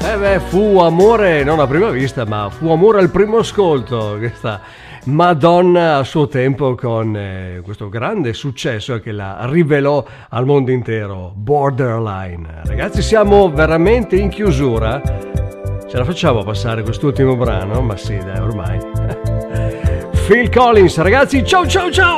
Fu amore non a prima vista, ma fu amore al primo ascolto. Questa Madonna a suo tempo con questo grande successo che la rivelò al mondo intero, Borderline. Ragazzi, siamo veramente in chiusura. Ce la facciamo passare quest'ultimo brano? Ma sì, dai, ormai. Phil Collins, ragazzi, ciao ciao ciao!